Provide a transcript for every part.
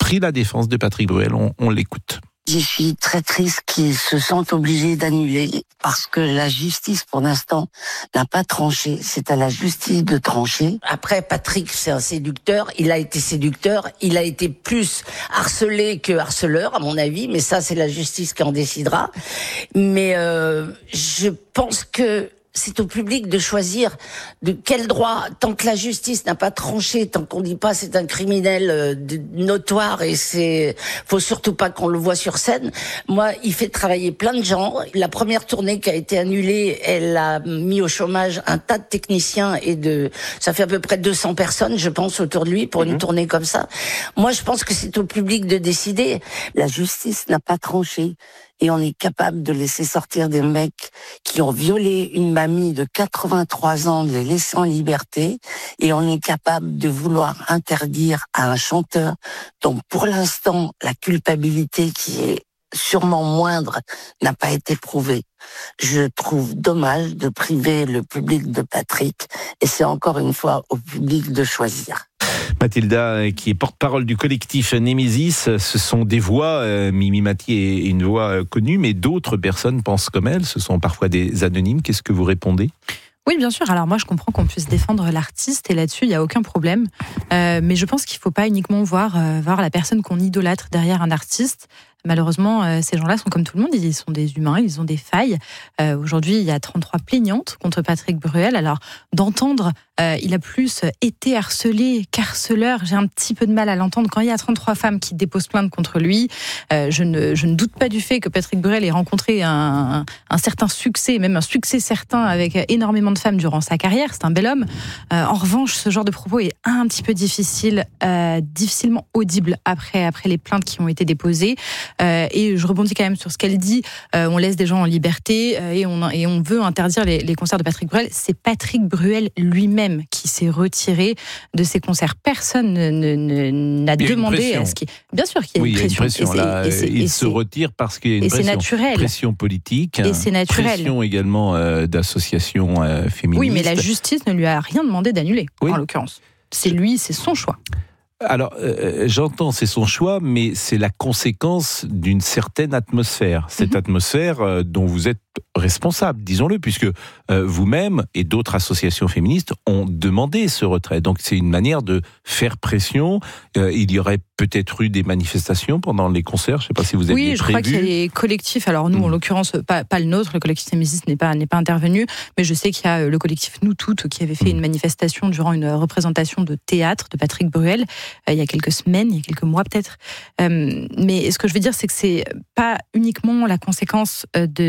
pris la défense de Patrick Bruel. On l'écoute. Je suis très triste qu'ils se sentent obligés d'annuler parce que la justice, pour l'instant, n'a pas tranché. C'est à la justice de trancher. Après, Patrick, c'est un séducteur. Il a été séducteur. Il a été plus harcelé que harceleur, à mon avis. Mais ça, c'est la justice qui en décidera. Mais je pense que c'est au public de choisir de quel droit, tant que la justice n'a pas tranché, tant qu'on dit pas c'est un criminel notoire et faut surtout pas qu'on le voit sur scène. Moi, il fait travailler plein de gens. La première tournée qui a été annulée, elle a mis au chômage un tas de techniciens ça fait à peu près 200 personnes, je pense, autour de lui pour une tournée comme ça. Moi, je pense que c'est au public de décider. La justice n'a pas tranché. Et on est capable de laisser sortir des mecs qui ont violé une mamie de 83 ans, de les laisser en liberté. Et on est capable de vouloir interdire à un chanteur, dont pour l'instant, la culpabilité qui est sûrement moindre n'a pas été prouvée. Je trouve dommage de priver le public de Patrick. Et c'est encore une fois au public de choisir. Mathilda, qui est porte-parole du collectif Némésis, ce sont des voix, Mimi Mathy est une voix connue, mais d'autres personnes pensent comme elle, ce sont parfois des anonymes. Qu'est-ce que vous répondez ? Oui, bien sûr. Alors moi, je comprends qu'on puisse défendre l'artiste et là-dessus, il n'y a aucun problème. Mais je pense qu'il ne faut pas uniquement voir la personne qu'on idolâtre derrière un artiste. Malheureusement, ces gens-là sont comme tout le monde, ils sont des humains, ils ont des failles. Aujourd'hui, il y a 33 plaignantes contre Patrick Bruel. Alors, d'entendre, il a plus été harcelé qu'harceleur, j'ai un petit peu de mal à l'entendre. Quand il y a 33 femmes qui déposent plainte contre lui, je ne doute pas du fait que Patrick Bruel ait rencontré un certain succès, même un succès certain avec énormément de femmes durant sa carrière. C'est un bel homme. En revanche, ce genre de propos est un petit peu difficilement audible après les plaintes qui ont été déposées. Et je rebondis quand même sur ce qu'elle dit. On laisse des gens en liberté et on veut interdire les concerts de Patrick Bruel. C'est Patrick Bruel lui-même qui s'est retiré de ses concerts. Personne n'a demandé à ce qu'il. Bien sûr qu'il y a une pression. Il se retire parce qu'il y a une pression politique. Et c'est naturel. Pression également d'associations féministes. Oui, mais la justice ne lui a rien demandé d'annuler, en l'occurrence. C'est son choix. Alors, j'entends, c'est son choix, mais c'est la conséquence d'une certaine atmosphère. Cette atmosphère dont vous êtes responsable, disons-le, puisque vous-même et d'autres associations féministes ont demandé ce retrait. Donc, c'est une manière de faire pression. Il y aurait peut-être eu des manifestations pendant les concerts. Je ne sais pas si vous avez prévu. Oui, je crois qu'il y a des collectifs. Alors nous, en l'occurrence, pas le nôtre. Le collectif Némésis n'est pas intervenu, mais je sais qu'il y a le collectif Nous Toutes qui avait fait une manifestation durant une représentation de théâtre de Patrick Bruel il y a quelques semaines, il y a quelques mois peut-être. Mais ce que je veux dire, c'est que c'est pas uniquement la conséquence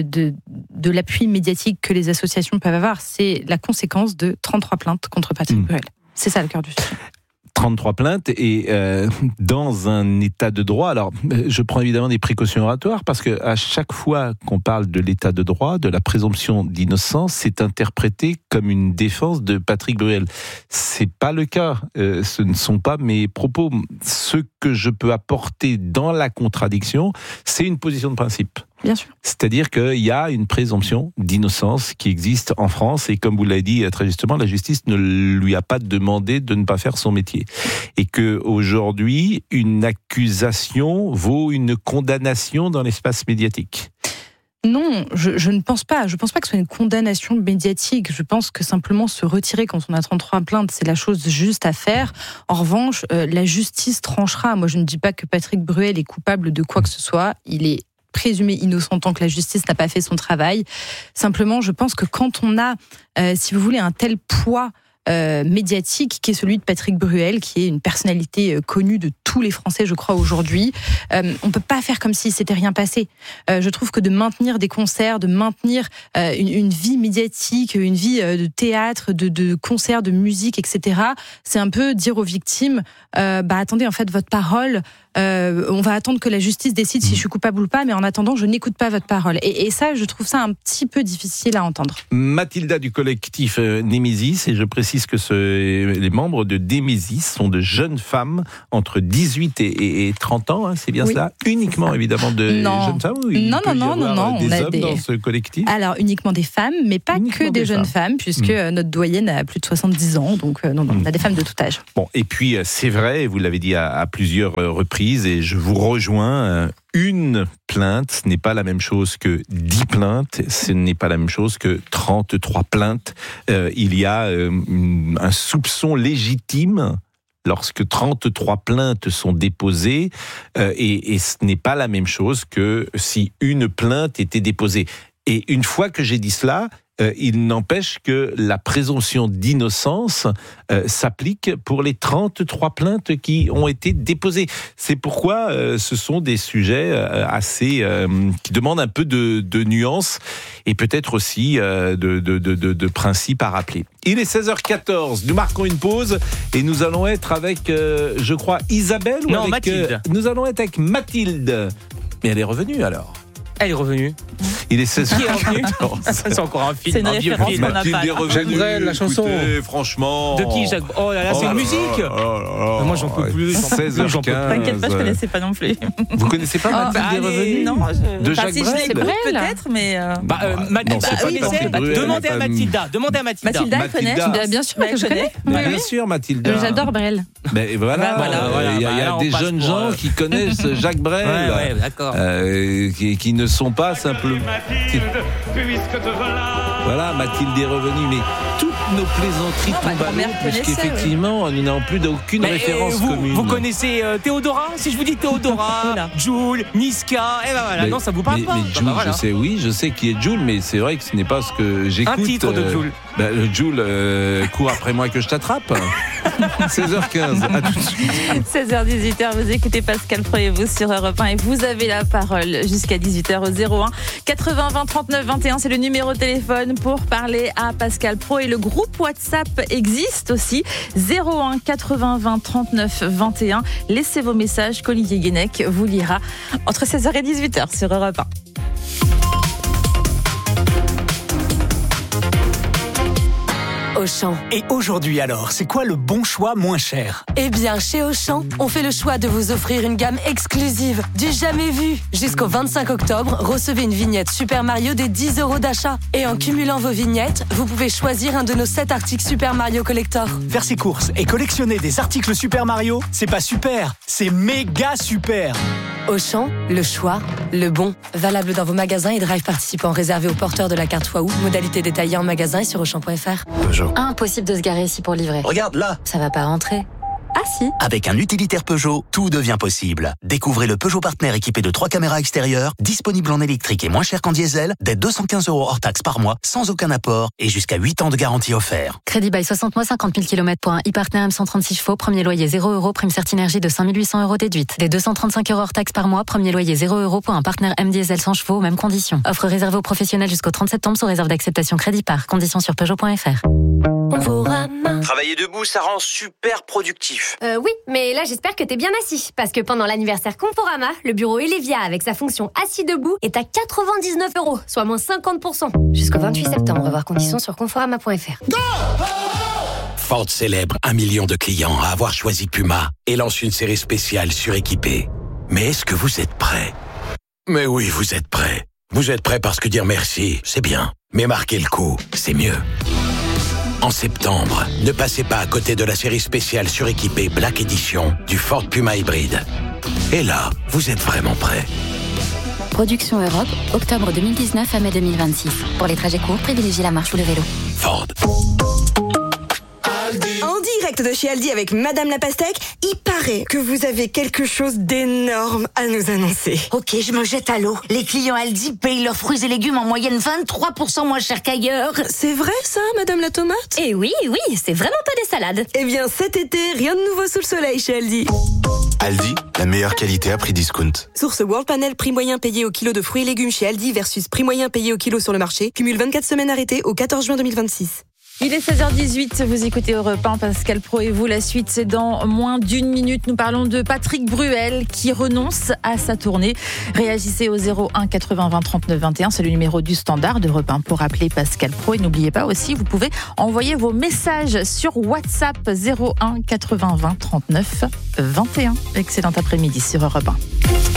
de l'appui médiatique que les associations peuvent avoir, c'est la conséquence de 33 plaintes contre Patrick Bruel. C'est ça le cœur du sujet. 33 plaintes et dans un état de droit. Alors, je prends évidemment des précautions oratoires parce que à chaque fois qu'on parle de l'état de droit, de la présomption d'innocence, c'est interprété comme une défense de Patrick Bruel. C'est pas le cas. Ce ne sont pas mes propos. Ce que je peux apporter dans la contradiction, c'est une position de principe. Bien sûr. C'est-à-dire qu'il y a une présomption d'innocence qui existe en France et comme vous l'avez dit très justement, la justice ne lui a pas demandé de ne pas faire son métier. Et qu'aujourd'hui, une accusation vaut une condamnation dans l'espace médiatique. Non, je ne pense pas. Je pense pas que ce soit une condamnation médiatique. Je pense que simplement se retirer quand on a 33 plaintes, c'est la chose juste à faire. En revanche, la justice tranchera. Moi, je ne dis pas que Patrick Bruel est coupable de quoi que ce soit. Il est présumé innocent tant que la justice n'a pas fait son travail. Simplement, je pense que quand on a, si vous voulez, un tel poids médiatique qui est celui de Patrick Bruel, qui est une personnalité connue de tous les Français, je crois, aujourd'hui. On peut pas faire comme si c'était rien passé. Je trouve que de maintenir des concerts, de maintenir une vie médiatique, une vie de théâtre, de concerts, de musique, etc., c'est un peu dire aux victimes, attendez, en fait, votre parole, on va attendre que la justice décide si je suis coupable ou pas, mais en attendant, je n'écoute pas votre parole. Et ça, je trouve ça un petit peu difficile à entendre. Mathilda du collectif Némésis, et je précise précise que les membres de Démésis sont de jeunes femmes entre 18 et 30 ans, c'est bien cela? Uniquement, évidemment, de jeunes femmes? Non, des on a hommes dans ce collectif? Alors, uniquement des femmes, mais pas uniquement que des jeunes femmes, puisque notre doyenne a plus de 70 ans, donc on a des femmes de tout âge. Bon, et puis, c'est vrai, vous l'avez dit à plusieurs reprises, et je vous rejoins, une plainte n'est pas la même chose que 10 plaintes, ce n'est pas la même chose que 33 plaintes. Il y a un soupçon légitime lorsque 33 plaintes sont déposées, et ce n'est pas la même chose que si une plainte était déposée. Et une fois que j'ai dit cela, il n'empêche que la présomption d'innocence s'applique pour les 33 plaintes qui ont été déposées. C'est pourquoi ce sont des sujets qui demandent un peu de nuances et peut-être aussi de principes à rappeler. Il est 16h14, nous marquons une pause et nous allons être avec, je crois, Isabelle ou avec Mathilde. Nous allons être avec Mathilde. Mais elle est revenue alors. Elle est revenue. Il est 16h. Qui est revenu? C'est encore un film. C'est une référence qu'on n'a Mathilde pas. est revenue. Jacques Brel, la chanson. Écoutez, franchement. De qui, Jacques? Oh là là, c'est une musique. Moi, j'en peux plus. 16h15. T'inquiète pas, je connaissais pas non plus. Vous connaissez pas Mathilde est revenue? Non, de Jacques Brel. C'est Brel, peut-être, mais. Mathilde, c'est pas connaissez? Brel, Demandez à Mathilda. Mathilda, elle connaît. Bien sûr que je connais. Bien sûr, Mathilde. J'adore Brel. Mais voilà, il y a des jeunes gens qui connaissent Jacques Brel, ouais, d'accord. qui ne sont pas simplement. Voilà, Mathilde est revenue, mais toutes nos plaisanteries tombent à l'eau, puisqu'effectivement, nous n'avons plus d'aucune référence commune. Vous connaissez Théodora? Si je vous dis Théodora, Jules, Niska, et ben voilà, non, ça vous parle pas. Mais Jules, je sais qui est Jules, mais c'est vrai que ce n'est pas ce que j'écoute. Un titre de Jules. Jules, cours après moi que je t'attrape. 16h15, à tout de suite. 16h-18h, vous écoutez Pascal Pro et vous sur Europe 1 et vous avez la parole jusqu'à 18h au 01 80 20 39 21. C'est le numéro de téléphone pour parler à Pascal Pro et le groupe WhatsApp existe aussi. 01 80 20 39 21. Laissez vos messages qu'Olivier Guénec vous lira entre 16h et 18h sur Europe 1. Auchan. Et aujourd'hui alors, c'est quoi le bon choix moins cher? Eh bien, chez Auchan, on fait le choix de vous offrir une gamme exclusive, du jamais vu. Jusqu'au 25 octobre, recevez une vignette Super Mario des 10 € d'achat. Et en cumulant vos vignettes, vous pouvez choisir un de nos 7 articles Super Mario Collector. Faire ses courses et collectionner des articles Super Mario, c'est pas super, c'est méga super. Auchan, le choix, le bon. Valable dans vos magasins et drive participants réservés aux porteurs de la carte fois août. Modalité détaillée en magasin et sur Auchan.fr. Peugeot. Impossible de se garer ici pour livrer. Regarde là. Ça va pas rentrer. Ah si. Avec un utilitaire Peugeot, tout devient possible. Découvrez le Peugeot Partner équipé de 3 caméras extérieures, disponible en électrique et moins cher qu'en diesel, dès 215 € hors taxe par mois, sans aucun apport et jusqu'à 8 ans de garantie offert. Crédit bail 60 mois, 50 000 km pour un e-Partner M136 chevaux, premier loyer 0 €, prime Certinergie de 5 800 € déduite. Dès 235 € hors taxe par mois, premier loyer 0 € pour un Partner M diesel 100 chevaux, mêmes conditions. Offre réservée aux professionnels jusqu'au 30 septembre sous réserve d'acceptation crédit par. Conditions sur Peugeot.fr. Travailler debout, ça rend super productif. Oui, mais là j'espère que t'es bien assis. Parce que pendant l'anniversaire Conforama, le bureau Elevia avec sa fonction assis debout est à 99 €, soit moins 50%. Jusqu'au 28 septembre, voir conditions sur conforama.fr. Ford célèbre 1 million de clients à avoir choisi Puma et lance une série spéciale suréquipée. Mais est-ce que vous êtes prêts? Mais oui, vous êtes prêts. Vous êtes prêts parce que dire merci, c'est bien. Mais marquer le coup, c'est mieux. En septembre, ne passez pas à côté de la série spéciale suréquipée Black Edition du Ford Puma hybride. Et là, vous êtes vraiment prêts. Production Europe, octobre 2019 à mai 2026. Pour les trajets courts, privilégiez la marche ou le vélo. Ford. En direct de chez Aldi avec Madame la Pastèque, il paraît que vous avez quelque chose d'énorme à nous annoncer. Ok, je me jette à l'eau. Les clients Aldi payent leurs fruits et légumes en moyenne 23% moins cher qu'ailleurs. C'est vrai ça, Madame la Tomate? Eh oui, c'est vraiment pas des salades. Eh bien cet été, rien de nouveau sous le soleil chez Aldi. Aldi, la meilleure qualité à prix discount. Source World Panel, prix moyen payé au kilo de fruits et légumes chez Aldi versus prix moyen payé au kilo sur le marché. Cumule 24 semaines arrêtées au 14 juin 2026. Il est 16h18, vous écoutez Europe 1, Pascal Pro et vous. La suite, c'est dans moins d'une minute. Nous parlons de Patrick Bruel qui renonce à sa tournée. Réagissez au 01 80 20 39 21, c'est le numéro du standard d'Europe 1 pour appeler Pascal Pro. Et n'oubliez pas aussi, vous pouvez envoyer vos messages sur WhatsApp 01 80 20 39 21. Excellent après-midi sur Europe 1.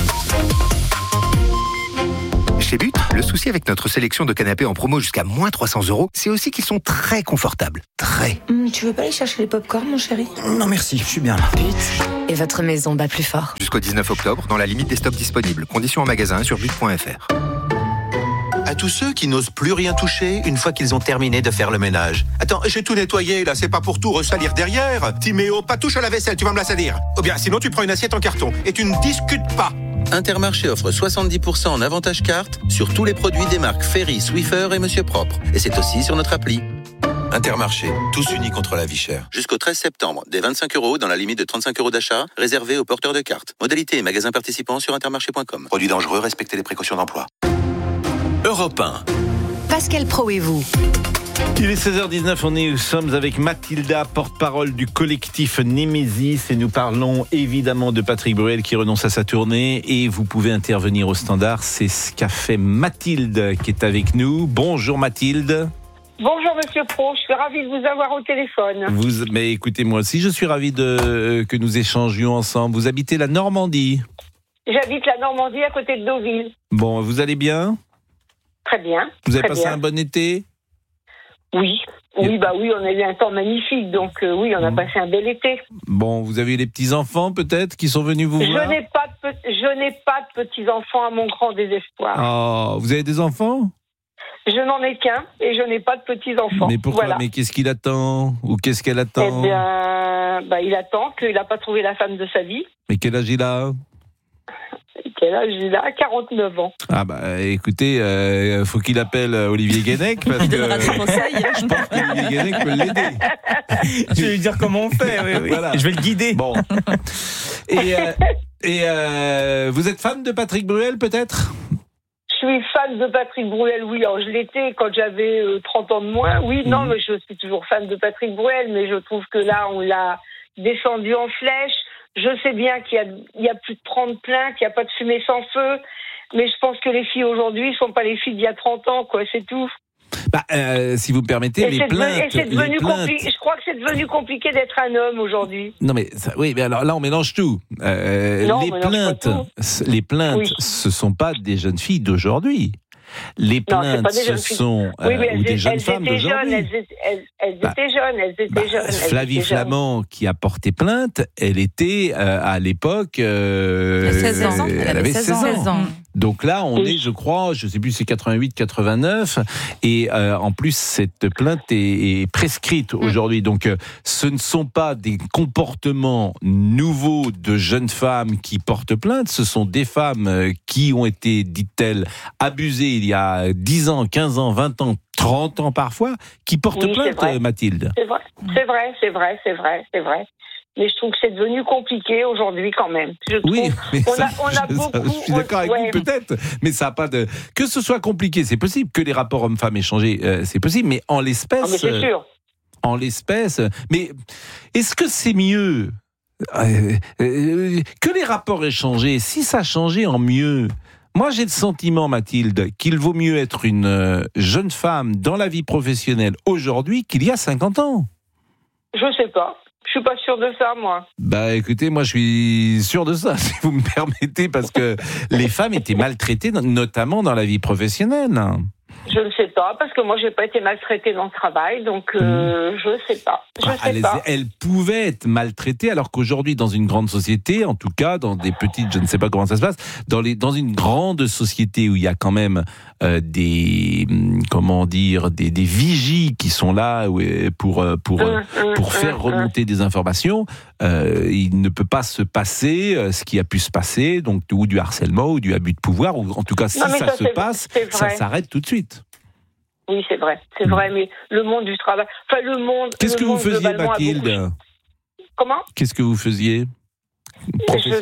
Chez But, le souci avec notre sélection de canapés en promo jusqu'à moins 300 €, c'est aussi qu'ils sont très confortables. Très. Tu veux pas aller chercher les pop-corn, mon chéri ? Non merci, je suis bien là. But et votre maison bat plus fort. Jusqu'au 19 octobre, dans la limite des stocks disponibles. Conditions en magasin sur but.fr. À tous ceux qui n'osent plus rien toucher une fois qu'ils ont terminé de faire le ménage. Attends, j'ai tout nettoyé là, c'est pas pour tout ressalir derrière. Timéo, pas touche à la vaisselle, tu vas me la salir. Ou bien sinon tu prends une assiette en carton et tu ne discutes pas. Intermarché offre 70% en avantage carte sur tous les produits des marques Ferry, Swiffer et Monsieur Propre. Et c'est aussi sur notre appli. Intermarché, tous unis contre la vie chère. Jusqu'au 13 septembre, des 25 € dans la limite de 35 € d'achat, réservés aux porteurs de cartes. Modalités et magasins participants sur intermarché.com. Produits dangereux, respectez les précautions d'emploi. Europe 1. Pascal Pro et vous. Il est 16h19, nous sommes avec Mathilda, porte-parole du collectif Némésis, et nous parlons évidemment de Patrick Bruel qui renonce à sa tournée, et vous pouvez intervenir au standard. C'est ce qu'a fait Mathilde qui est avec nous. Bonjour Mathilde. Bonjour Monsieur Pro, je suis ravie de vous avoir au téléphone. Mais écoutez, moi aussi je suis ravi que nous échangions ensemble. Vous habitez la Normandie ? J'habite la Normandie à côté de Deauville. Bon, vous allez bien ? Très bien. Vous avez passé un bon été ? Oui, on a eu un temps magnifique, donc oui, on a passé un bel été. Bon, vous avez eu les petits-enfants peut-être qui sont venus vous voir ? Je n'ai pas de petits-enfants à mon grand désespoir. Oh, vous avez des enfants ? Je n'en ai qu'un et je n'ai pas de petits-enfants. Mais pourquoi ? Voilà. Mais qu'est-ce qu'il attend ? Ou qu'est-ce qu'elle attend ? Eh bien, il attend qu'il n'a pas trouvé la femme de sa vie. Mais quel âge il a ? Quel âge il a ? 49 ans. Ah bah écoutez, faut qu'il appelle Olivier Guénec parce que je pense qu'Olivier Guénec peut l'aider. Je vais lui dire comment on fait. Oui. Voilà. Je vais le guider. Bon. Et vous êtes fan de Patrick Bruel peut-être ? Je suis fan de Patrick Bruel, oui. Alors, je l'étais quand j'avais 30 ans de moins. Oui, non, mais je suis toujours fan de Patrick Bruel, mais je trouve que là, on l'a descendu en flèche. Je sais bien qu'il y a plus de 30 plaintes, qu'il n'y a pas de fumée sans feu, mais je pense que les filles aujourd'hui ne sont pas les filles d'il y a 30 ans, quoi, c'est tout. Si vous me permettez, les plaintes... Je crois que c'est devenu compliqué d'être un homme aujourd'hui. Non, mais mais alors là, on mélange tout. Les plaintes, ce sont pas des jeunes filles d'aujourd'hui. Les plaintes, ce sont des jeunes femmes d'aujourd'hui. Elles étaient jeunes. Flavie Flamand, qui a porté plainte, elle était à l'époque... elle avait 16 ans. Donc là, on est, je crois, je ne sais plus, c'est 88, 89, et en plus, cette plainte est prescrite aujourd'hui. Donc, ce ne sont pas des comportements nouveaux de jeunes femmes qui portent plainte, ce sont des femmes qui ont été, dit-elle, abusées il y a 10 ans, 15 ans, 20 ans, 30 ans parfois, qui portent plainte, Mathilde. C'est vrai. Mais je trouve que c'est devenu compliqué aujourd'hui quand même. Je suis d'accord avec vous peut-être, mais ça n'a pas de... Que ce soit compliqué, c'est possible. Que les rapports hommes-femmes aient changé, c'est possible. Mais en l'espèce... mais c'est sûr. En l'espèce... Mais est-ce que c'est mieux que les rapports aient changé? Si ça a changé, en mieux... Moi, j'ai le sentiment, Mathilde, qu'il vaut mieux être une jeune femme dans la vie professionnelle aujourd'hui qu'il y a 50 ans. Je sais pas. Je suis pas sûr de ça, moi. Écoutez, moi, je suis sûr de ça, si vous me permettez, parce que les femmes étaient maltraitées, notamment dans la vie professionnelle. Je ne sais pas, parce que moi, j'ai pas été maltraitée dans le travail, donc je sais pas. Elles pouvaient être maltraitées, alors qu'aujourd'hui, dans une grande société, en tout cas, dans des petites, je ne sais pas comment ça se passe, dans une grande société où il y a quand même des vigies qui sont là pour faire remonter des informations, il ne peut pas se passer ce qui a pu se passer, donc ou du harcèlement ou du abus de pouvoir, ou en tout cas si ça se passe, ça s'arrête tout de suite. Oui, c'est vrai, mais le monde du travail... Qu'est-ce que vous faisiez, Mathilde ? Comment ? Qu'est-ce que vous faisiez professionnellement ?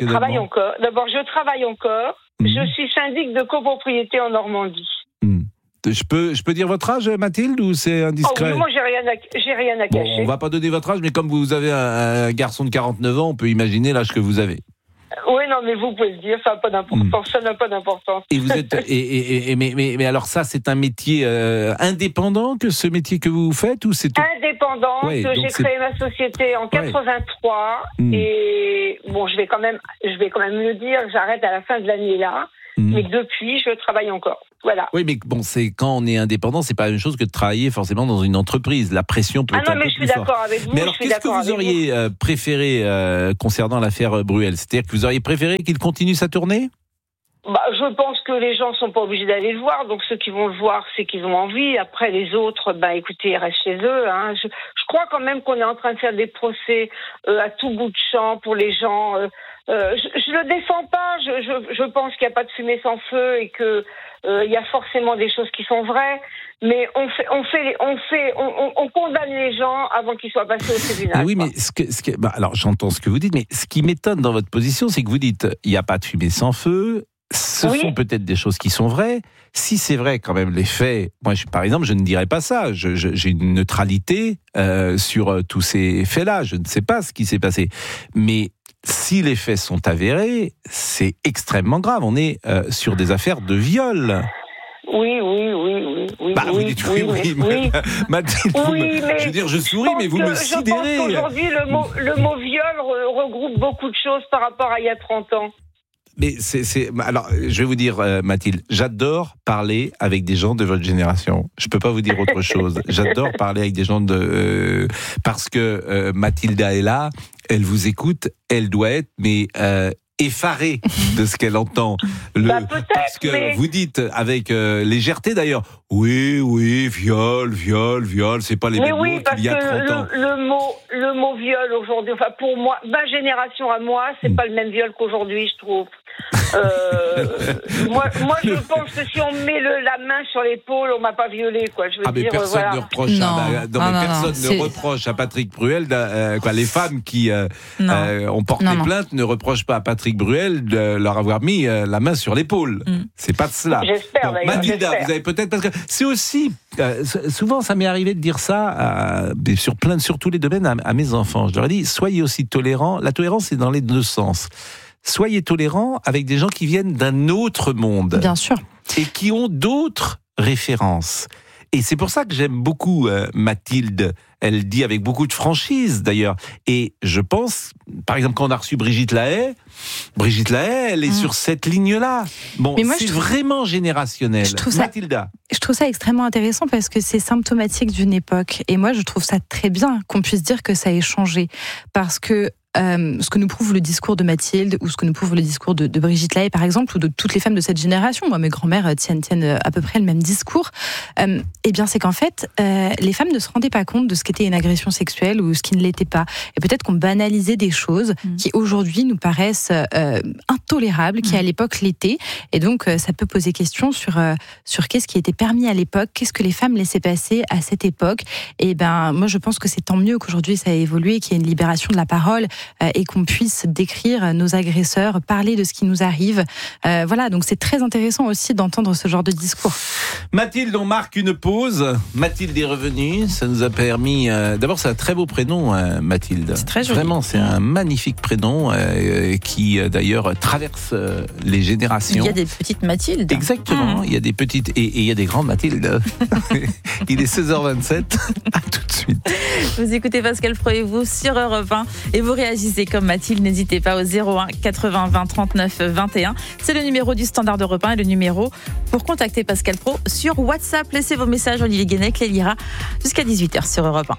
Je travaille encore. D'abord, je travaille encore. Je suis syndic de copropriété en Normandie. Je peux dire votre âge, Mathilde, ou c'est indiscret? Moi, j'ai rien à Bon, cacher. on va pas donner votre âge, mais comme vous avez un garçon de 49 ans, on peut imaginer l'âge que vous avez. Oui, non, mais vous pouvez le dire, ça n'a pas d'importance. Ça n'a pas d'importance. Et vous êtes, mais alors ça, c'est un métier indépendant, que ce métier que vous faites, ou c'est indépendante. Ouais, donc j'ai créé ma société en 83 et bon, je vais quand même le dire, j'arrête à la fin de l'année là, mais depuis, je travaille encore. Voilà. Oui, mais bon, c'est quand on est indépendant, c'est pas la même chose que de travailler forcément dans une entreprise. La pression peut être un peu plus forte. Ah non, mais je suis d'accord avec vous. Mais alors, qu'est-ce que vous auriez préféré concernant l'affaire Bruel? C'est-à-dire que vous auriez préféré qu'il continue sa tournée? Je pense que les gens sont pas obligés d'aller le voir, donc ceux qui vont le voir, c'est qu'ils ont envie. Après, les autres, écoutez, ils restent chez eux. Hein. Je crois quand même qu'on est en train de faire des procès à tout bout de champ pour les gens. Je le défends pas. Je pense qu'il n'y a pas de fumée sans feu et que il y a forcément des choses qui sont vraies. Mais on condamne les gens avant qu'ils soient passés au tribunal. Oui, mais alors j'entends ce que vous dites, mais ce qui m'étonne dans votre position, c'est que vous dites il n'y a pas de fumée sans feu. Ce sont peut-être des choses qui sont vraies. Si c'est vrai, quand même, les faits, moi, par exemple, je ne dirais pas ça. J'ai une neutralité sur tous ces faits-là. Je ne sais pas ce qui s'est passé. Mais si les faits sont avérés, c'est extrêmement grave. On est sur des affaires de viol. Oui. Vous dites oui. Mathilde, je veux dire, je souris, mais vous me sidérez. Je pense qu'aujourd'hui, le mot viol regroupe beaucoup de choses par rapport à il y a 30 ans. Mais alors, je vais vous dire, Mathilde, j'adore parler avec des gens de votre génération. Je peux pas vous dire autre chose. J'adore parler avec des gens parce que Mathilda est là, elle vous écoute, elle doit être, effarée de ce qu'elle entend. Parce que vous dites avec légèreté d'ailleurs, oui, viol, c'est pas les mêmes mots qu'il y a 30 ans. Le mot viol aujourd'hui, enfin pour moi, ma génération à moi, c'est pas le même viol qu'aujourd'hui, je trouve. Moi, je pense que si on met la main sur l'épaule, on m'a pas violé, quoi. Je veux dire, personne ne reproche. Personne ne reproche à Patrick Bruel. Les femmes qui ont porté plainte ne reprochent pas à Patrick Bruel de leur avoir mis la main sur l'épaule. C'est pas de cela. J'espère. Mathilda, vous avez peut-être parce que c'est aussi souvent ça m'est arrivé de dire ça sur tous les domaines à mes enfants. Je leur ai dit soyez aussi tolérants. La tolérance c'est dans les deux sens. Soyez tolérants avec des gens qui viennent d'un autre monde. Bien sûr. Et qui ont d'autres références. Et c'est pour ça que j'aime beaucoup Mathilde. Elle dit avec beaucoup de franchise, d'ailleurs. Et je pense, par exemple, quand on a reçu Brigitte Lahaie, elle est sur cette ligne-là. Bon, mais moi, c'est vraiment générationnel. Mathilda. Je trouve ça extrêmement intéressant parce que c'est symptomatique d'une époque. Et moi, je trouve ça très bien qu'on puisse dire que ça ait changé. Parce que ce que nous prouve le discours de Mathilde ou ce que nous prouve le discours de Brigitte Lahaie, par exemple, ou de toutes les femmes de cette génération, moi, mes grands-mères tiennent à peu près le même discours, eh bien, c'est qu'en fait, les femmes ne se rendaient pas compte de ce qu'était une agression sexuelle ou ce qui ne l'était pas. Et peut-être qu'on banalisait des choses qui, aujourd'hui, nous paraissent intolérables, qui, à l'époque, l'étaient. Et donc, ça peut poser question sur qu'est-ce qui était permis à l'époque, qu'est-ce que les femmes laissaient passer à cette époque. Et moi, je pense que c'est tant mieux qu'aujourd'hui, ça a évolué, qu'il y ait une libération de la parole, et qu'on puisse décrire nos agresseurs, parler de ce qui nous arrive. Voilà, donc c'est très intéressant aussi d'entendre ce genre de discours. Mathilde, on marque une pause. Mathilde est revenue, ça nous a permis... D'abord, c'est un très beau prénom, Mathilde. C'est très joli. Vraiment, c'est un magnifique prénom qui, d'ailleurs, traverse les générations. Il y a des petites Mathildes. Exactement, il y a des petites... Et il y a des grandes Mathildes. Il est 16h27. À tout de suite. Vous écoutez Pascal Pro et vous sur Europe 1 et vous réagissez comme Mathilde, n'hésitez pas au 01 80 20 39 21. C'est le numéro du standard d'Europe 1 et le numéro pour contacter Pascal Pro sur WhatsApp. Laissez vos messages, Olivier Guénec les lira jusqu'à 18h sur Europe 1.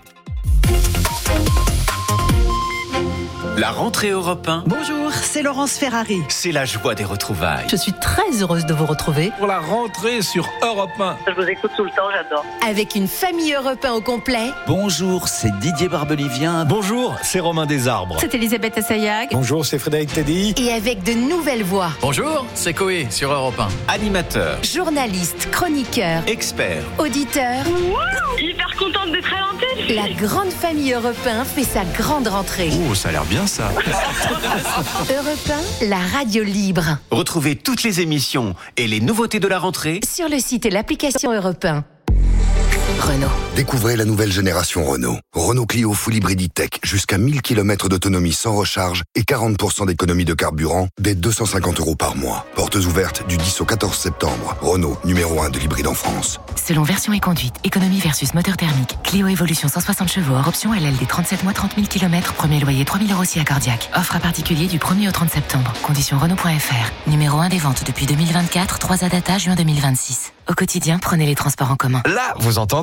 La rentrée Europe 1. Bonjour, c'est Laurence Ferrari. C'est la joie des retrouvailles. Je suis très heureuse de vous retrouver. Pour la rentrée sur Europe 1. Je vous écoute tout le temps, j'adore. Avec une famille Europe 1 au complet. Bonjour, c'est Didier Barbelivien. Bonjour, c'est Romain Desarbres. C'est Elisabeth Assayag. Bonjour, c'est Frédéric Teddy. Et avec de nouvelles voix. Bonjour, c'est Coé sur Europe 1. Animateur, journaliste, chroniqueur, expert, auditeur. Wow, hyper contente d'être à l'antenne. La grande famille Europe 1 fait sa grande rentrée. Oh, ça a l'air bien ça. Europe 1, la radio libre. Retrouvez toutes les émissions et les nouveautés de la rentrée Sur le site et l'application Europe 1. Renault. Découvrez la nouvelle génération Renault. Renault Clio Full Hybrid E-Tech, jusqu'à 1000 km d'autonomie sans recharge et 40% d'économie de carburant, dès 250 € par mois. Portes ouvertes du 10 au 14 septembre. Renault, numéro 1 de l'hybride en France. Selon version et conduite, économie versus moteur thermique. Clio Evolution 160 chevaux, hors option LLD 37 mois 30 000 km, premier loyer 3 000 € si accordiaque. Offre à particulier du 1er au 30 septembre. Conditions Renault.fr. Numéro 1 des ventes depuis 2024, 3 à data, juin 2026. Au quotidien, prenez les transports en commun. Là, vous entendez ?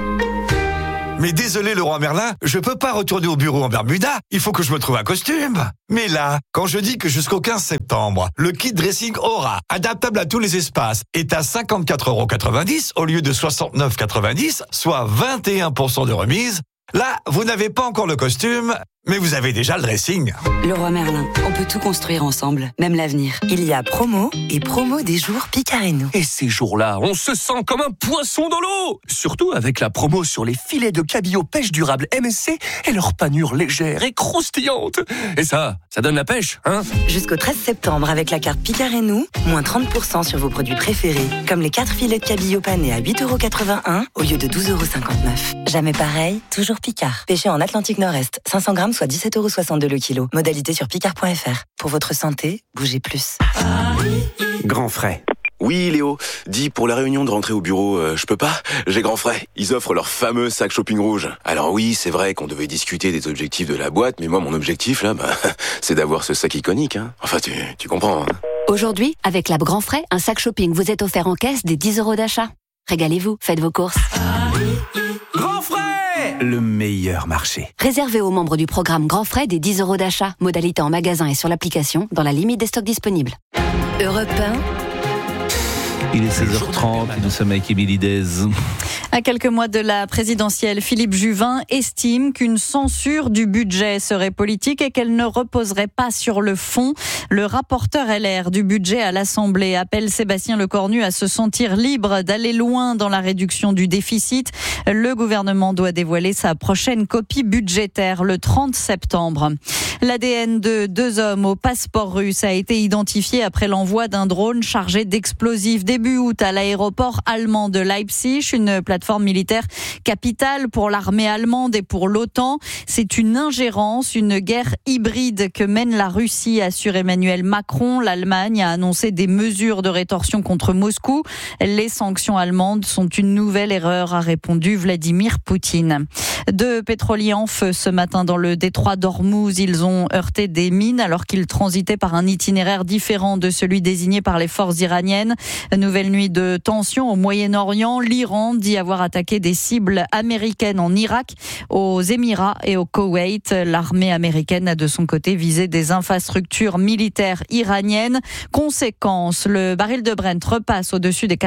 Mais désolé Leroy Merlin, je peux pas retourner au bureau en Bermuda, il faut que je me trouve un costume. Mais là, quand je dis que jusqu'au 15 septembre, le kit dressing Aura, adaptable à tous les espaces, est à 54,90 € au lieu de 69,90 €, soit 21% de remise, là, vous n'avez pas encore le costume, mais vous avez déjà le dressing. Leroy Merlin, on peut tout construire ensemble, même l'avenir. Il y a promo et promo des jours Picard et nous. Et ces jours-là, on se sent comme un poisson dans l'eau. Surtout avec la promo sur les filets de cabillaud pêche durable MSC et leur panure légère et croustillante. Et ça donne la pêche, hein ? Jusqu'au 13 septembre, avec la carte Picard et nous, moins 30% sur vos produits préférés, comme les 4 filets de cabillaud panés à 8,81 € au lieu de 12,59 €. Jamais pareil, toujours Picard. Pêché en Atlantique Nord-Est, 500 grammes, soit 17,62 € le kilo. Modalité sur picard.fr. Pour votre santé, bougez plus. Grand frais. Oui, Léo. Dis, pour la réunion de rentrée au bureau, je peux pas ? J'ai grand frais. Ils offrent leur fameux sac shopping rouge. Alors oui, c'est vrai qu'on devait discuter des objectifs de la boîte, mais moi, mon objectif, là, c'est d'avoir ce sac iconique, hein. Enfin, tu comprends, hein. Aujourd'hui, avec la Grand Frais, un sac shopping vous est offert en caisse des 10 € d'achat. Régalez-vous, faites vos courses. Grand Frais, le meilleur marché. Réservez aux membres du programme Grand Frais des 10 € d'achat. Modalité en magasin et sur l'application, dans la limite des stocks disponibles. Europe 1. Il est 16h30, nous sommes avec Émilie Dez. À quelques mois de la présidentielle, Philippe Juvin estime qu'une censure du budget serait politique et qu'elle ne reposerait pas sur le fond. Le rapporteur LR du budget à l'Assemblée appelle Sébastien Lecornu à se sentir libre d'aller loin dans la réduction du déficit. Le gouvernement doit dévoiler sa prochaine copie budgétaire le 30 septembre. L'ADN de 2 hommes au passeport russe a été identifié après l'envoi d'un drone chargé d'explosifs début août à l'aéroport allemand de Leipzig, une plateforme militaire capitale pour l'armée allemande et pour l'OTAN. C'est une ingérence, une guerre hybride que mène la Russie, assure Emmanuel Macron. L'Allemagne a annoncé des mesures de rétorsion contre Moscou. Les sanctions allemandes sont une nouvelle erreur, a répondu Vladimir Poutine. 2 pétroliers en feu ce matin dans le détroit d'Ormuz. Ils ont heurté des mines alors qu'ils transitaient par un itinéraire différent de celui désigné par les forces iraniennes. Nouvelle nuit de tension au Moyen-Orient. L'Iran dit avoir attaqué des cibles américaines en Irak, aux Émirats et au Koweït. L'armée américaine a de son côté visé des infrastructures militaires iraniennes. Conséquence, le baril de Brent repasse au-dessus des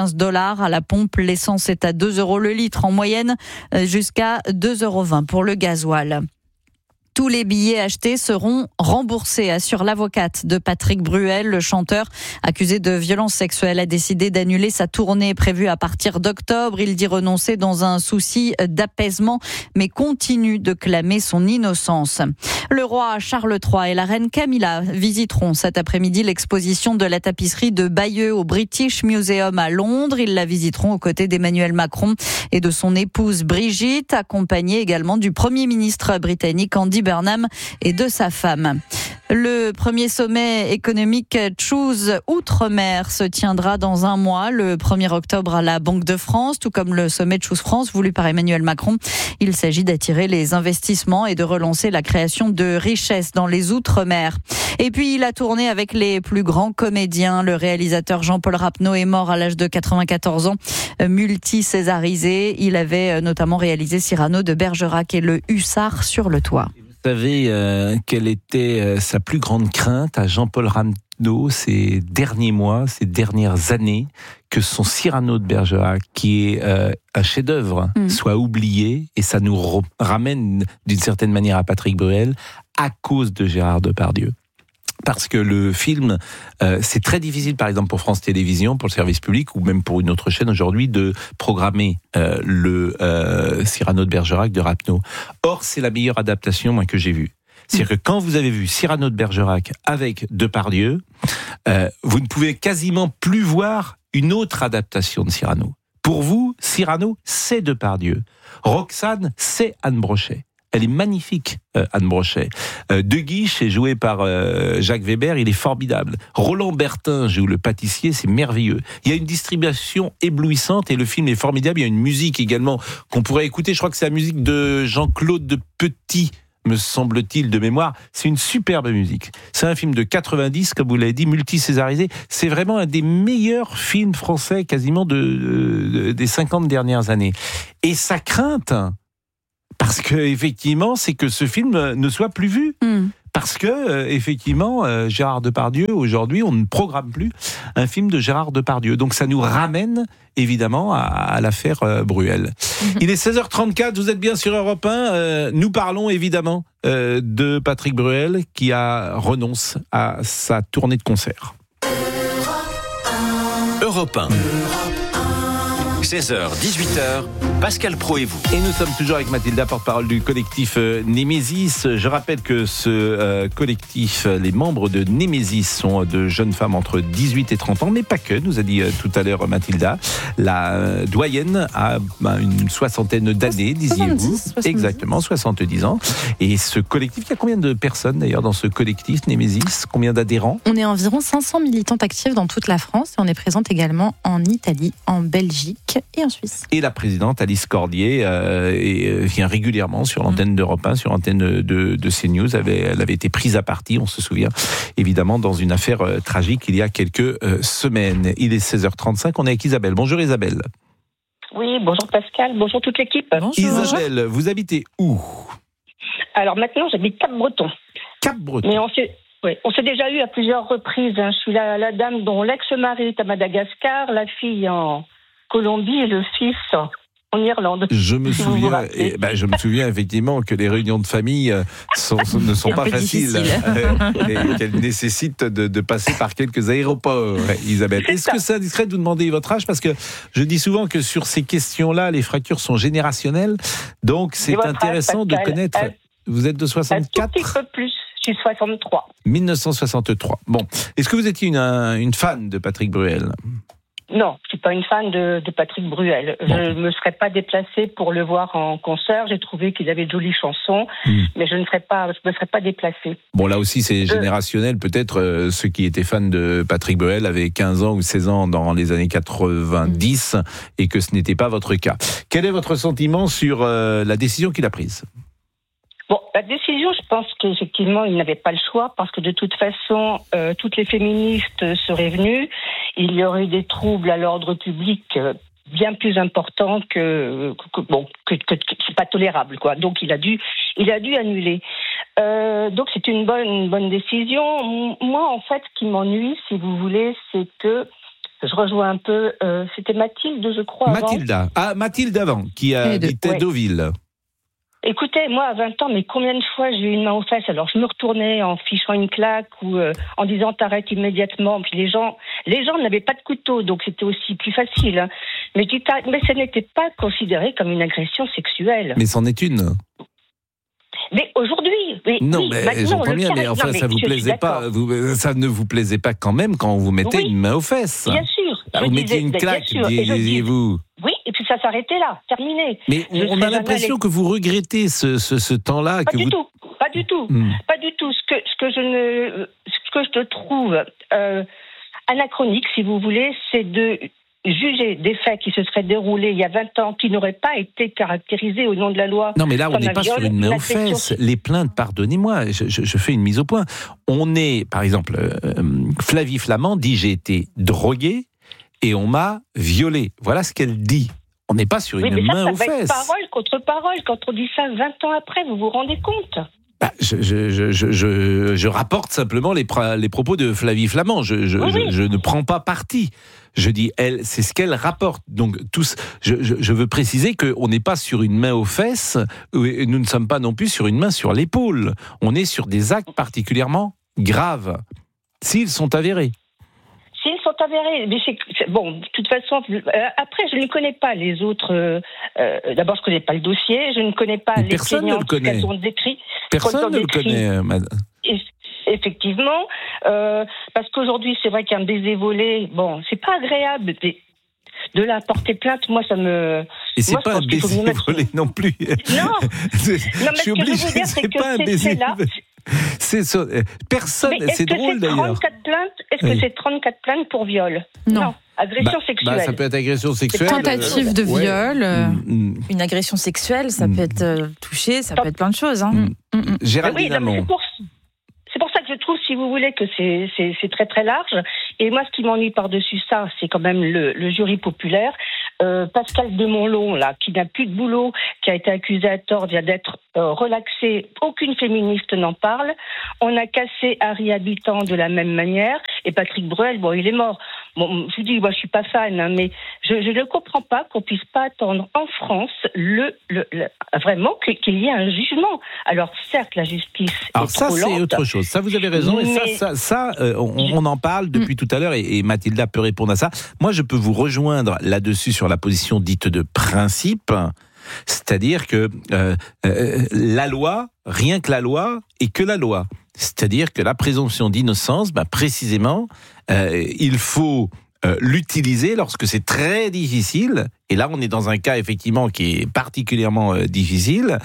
$95 à la pompe. L'essence est à 2 € le litre en moyenne, jusqu'à 2,20 € pour le gasoil. Tous les billets achetés seront remboursés, assure l'avocate de Patrick Bruel. Le chanteur, accusé de violences sexuelles, a décidé d'annuler sa tournée prévue à partir d'octobre. Il dit renoncer dans un souci d'apaisement, mais continue de clamer son innocence. Le roi Charles III et la reine Camilla visiteront cet après-midi l'exposition de la tapisserie de Bayeux au British Museum à Londres. Ils la visiteront aux côtés d'Emmanuel Macron et de son épouse Brigitte, accompagnée également du Premier ministre britannique Andy Burnham et de sa femme. Le premier sommet économique Choose Outre-mer se tiendra dans un mois, le 1er octobre à la Banque de France, tout comme le sommet Choose France voulu par Emmanuel Macron. Il s'agit d'attirer les investissements et de relancer la création de richesses dans les Outre-mer. Et puis, il a tourné avec les plus grands comédiens. Le réalisateur Jean-Paul Rapneau est mort à l'âge de 94 ans, multi-césarisé. Il avait notamment réalisé Cyrano de Bergerac et le Hussard sur le toit. Vous savez quelle était sa plus grande crainte à Jean-Paul Rapneau ces derniers mois, ces dernières années, que son Cyrano de Bergerac, qui est un chef-d'œuvre, soit oublié, et ça nous ramène d'une certaine manière à Patrick Bruel, à cause de Gérard Depardieu. Parce que le film, c'est très difficile, par exemple, pour France Télévisions, pour le service public, ou même pour une autre chaîne aujourd'hui, de programmer le Cyrano de Bergerac de Rapneau. Or, c'est la meilleure adaptation, moi, que j'ai vue. C'est-à-dire que quand vous avez vu Cyrano de Bergerac avec Depardieu, vous ne pouvez quasiment plus voir une autre adaptation de Cyrano. Pour vous, Cyrano, c'est Depardieu. Roxane, c'est Anne Brochet. Elle est magnifique, Anne Brochet. De Guiche est joué par Jacques Weber, il est formidable. Roland Bertin joue le pâtissier, c'est merveilleux. Il y a une distribution éblouissante et le film est formidable. Il y a une musique également qu'on pourrait écouter. Je crois que c'est la musique de Jean-Claude de Petit, me semble-t-il, de mémoire. C'est une superbe musique. C'est un film de 90, comme vous l'avez dit, multi-césarisé. C'est vraiment un des meilleurs films français, quasiment des 50 dernières années. Et sa crainte, parce que effectivement, c'est que ce film ne soit plus vu. Parce que effectivement, Gérard Depardieu, aujourd'hui, on ne programme plus un film de Gérard Depardieu. Donc ça nous ramène évidemment à l'affaire Bruel. Il est 16h34, vous êtes bien sur Europe 1. Nous parlons évidemment de Patrick Bruel qui renonce à sa tournée de concert. Europe 1. 16h, 18h, Pascal Praud et vous. Et nous sommes toujours avec Mathilda, porte-parole du collectif Némésis. Je rappelle que ce collectif, les membres de Némésis sont de jeunes femmes entre 18 et 30 ans, mais pas que, nous a dit tout à l'heure Mathilda. La doyenne a une soixantaine d'années, disiez-vous. 70. Exactement, 70 ans. Et ce collectif, il y a combien de personnes d'ailleurs dans ce collectif Némésis? Combien d'adhérents? On est environ 500 militantes actives dans toute la France et on est présente également en Italie, en Belgique et en Suisse. Et la présidente Alice Cordier vient régulièrement sur l'antenne d'Europe 1, sur l'antenne de CNews. Elle avait été prise à partie, on se souvient, évidemment, dans une affaire tragique il y a quelques semaines. Il est 16h35, on est avec Isabelle. Bonjour Isabelle. Oui, bonjour Pascal, bonjour toute l'équipe. Bonjour. Isabelle, vous habitez où? Alors maintenant, j'habite Cap-Breton. Cap-Breton. Mais on s'est déjà eu à plusieurs reprises. Je suis la dame dont l'ex-mari est à Madagascar, la fille en Colombie et le fils en Irlande. Je me souviens effectivement que les réunions de famille ne sont pas faciles et qu'elles nécessitent de passer par quelques aéroports, Isabelle. Est-ce que c'est indiscret de vous demander votre âge? Parce que je dis souvent que sur ces questions-là, les fractures sont générationnelles. Donc c'est intéressant de connaître... Vous êtes de 64? Un tout petit peu plus. Je suis 63. 1963. Bon. Est-ce que vous étiez une fan de Patrick Bruel? Non, je suis pas une fan de Patrick Bruel. Bon. Je me serais pas déplacée pour le voir en concert. J'ai trouvé qu'il avait de jolies chansons, mais je me serais pas déplacée. Bon, là aussi, c'est générationnel. Peut-être ceux qui étaient fans de Patrick Bruel avaient 15 ans ou 16 ans dans les années 90 et que ce n'était pas votre cas. Quel est votre sentiment sur la décision qu'il a prise? Bon, la décision, je pense qu'effectivement, il n'avait pas le choix parce que de toute façon, toutes les féministes seraient venues. Il y aurait eu des troubles à l'ordre public bien plus importants que c'est pas tolérable, quoi. Donc, il a dû annuler. Donc, c'est une bonne décision. Moi, en fait, ce qui m'ennuie, si vous voulez, c'est que je rejoins un peu. C'était Mathilde, je crois. Mathilda. Ah, Mathilde avant, qui habitait Deauville. Écoutez, moi, à 20 ans, mais combien de fois j'ai eu une main aux fesses? Alors, je me retournais en fichant une claque ou en disant t'arrêtes immédiatement. Puis les gens n'avaient pas de couteau, donc c'était aussi plus facile. Hein. Mais ce n'était pas considéré comme une agression sexuelle. Mais c'en est une. Mais aujourd'hui, j'entends bien, mais enfin, ça vous plaisait pas. Ça ne vous plaisait pas quand même quand on vous mettait une main aux fesses. Bien sûr. Vous mettiez une claque, disiez-vous. Oui, et puis ça s'arrêtait là, terminé. Mais on a l'impression que vous regrettez ce temps-là. Pas du tout. Pas du tout. Ce que je trouve anachronique, si vous voulez, c'est de juger des faits qui se seraient déroulés il y a 20 ans, qui n'auraient pas été caractérisés au nom de la loi. Non, mais là, on n'est pas sur une main aux fesses. Les plaintes, pardonnez-moi, je fais une mise au point. On est, par exemple, Flavie Flament dit « j'ai été droguée et on m'a violée ». Voilà ce qu'elle dit. On n'est pas sur une main aux fesses. Parole contre parole. Quand on dit ça 20 ans après, vous vous rendez compte ? Je rapporte simplement les propos de Flavie Flament. Je ne prends pas parti. Je dis, c'est ce qu'elle rapporte. Donc, je veux préciser qu'on n'est pas sur une main aux fesses, et nous ne sommes pas non plus sur une main sur l'épaule. On est sur des actes particulièrement graves, s'ils sont avérés. S'ils sont avérés, mais bon, de toute façon, après, je ne connais pas les autres. D'abord, je ne connais pas le dossier, je ne connais pas les plaignants qu'elles ont décrits. Personne ne le connaît, madame. Effectivement, parce qu'aujourd'hui, c'est vrai qu'un baiser volé, bon, c'est pas agréable. De la porter plainte, moi, ça me... Et c'est pas un baiser volé non plus. Non, mais ce que je veux dire, c'est que c'est fait-là... Personne, c'est drôle d'ailleurs. Est-ce que c'est 34 plaintes pour viol ? Non. Agression sexuelle. Ça peut être agression sexuelle. Tentative de viol. Une agression sexuelle, ça peut être touché, ça peut être plein de choses. Géraldine Amont. C'est pour ça que je trouve, si vous voulez, que c'est très très large. Et moi, ce qui m'ennuie par-dessus ça, c'est quand même le jury populaire. Pascal de Montlon, là, qui n'a plus de boulot, qui a été accusé à tort d'être relaxé. Aucune féministe n'en parle. On a cassé Harry Habitant de la même manière. Et Patrick Bruel, bon, il est mort. Bon, je vous dis, moi, je suis pas fan, hein, mais je ne comprends pas qu'on puisse pas attendre en France vraiment qu'il y ait un jugement. Alors, certes, la justice Alors est ça, trop lente. c'est autre chose. Ça, vous avez raison. Mais... Et on en parle depuis tout à l'heure et Mathilda peut répondre à ça. Moi, je peux vous rejoindre là-dessus sur la position dite de principe. C'est-à-dire que la loi, rien que la loi, est que la loi. C'est-à-dire que la présomption d'innocence, précisément, il faut l'utiliser lorsque c'est très difficile. Et là, on est dans un cas, effectivement, qui est particulièrement difficile.